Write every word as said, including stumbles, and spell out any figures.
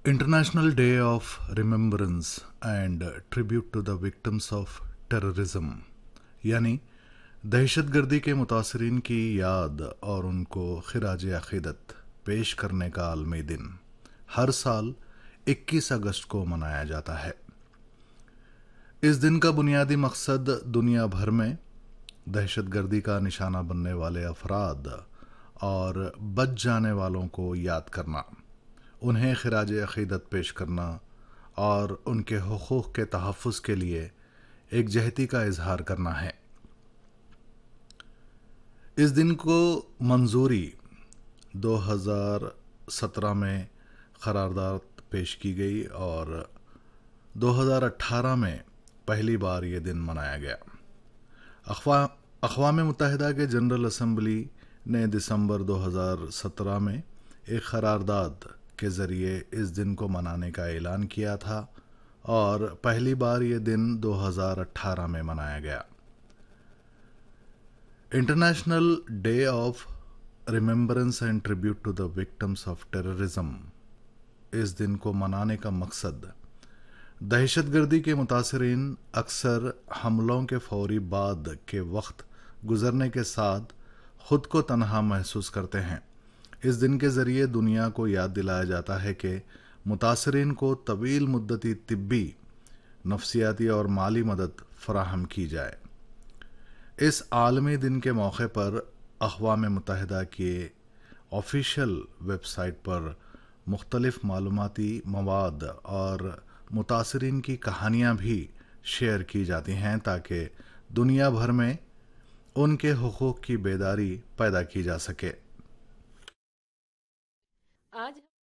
International Day of Remembrance and Tribute to the Victims of Terrorism यानी दहशतगर्दी के मुतासरीन की याद और उनको खिराज अक़ीदत पेश करने का आलमी दिन हर साल इक्कीस अगस्त को मनाया जाता है। इस दिन का बुनियादी मकसद दुनिया भर में दहशतगर्दी का निशाना बनने वाले अफराद और बच जाने वालों को याद करना, उन्हें खिराज अक़ीदत पेश करना और उनके हुकूक़ के तहफ़्फ़ुज़ के लिए एकजहती का इजहार करना है। इस दिन को मंजूरी दो हज़ार सत्रह में क़रारदाद पेश की गई और दो हज़ार अठारह में पहली बार ये दिन मनाया गया। अक़वा अक़वाम मुत्तहिदा के जनरल असम्बली ने दिसंबर दो हज़ार सत्रह में एक क़रारदाद के ज़रिए इस दिन को मनाने का ऐलान किया था और पहली बार ये दिन दो हज़ार अठारह में मनाया गया। International day of remembrance and tribute to the victims of terrorism, इस दिन को मनाने का मकसद दहशतगर्दी के मुतासरीन अक्सर हमलों के फौरी बाद के वक्त गुजरने के साथ ख़ुद को तन्हा महसूस करते हैं। इस दिन के ज़रिए दुनिया को याद दिलाया जाता है कि मुतासरीन को तवील मुद्दती तिब्बी, नफ्सियाती और माली मदद फ़राहम की जाए। इस आलमी दिन के मौके पर अक़वाम मुत्तहिदा के ऑफिशियल वेबसाइट पर मुख्तलिफ़ मालूमाती मवाद और मुतासरीन की कहानियाँ भी शेयर की जाती हैं ताकि दुनिया भर में उनके हुकूक़ की बेदारी पैदा की जा सके। आज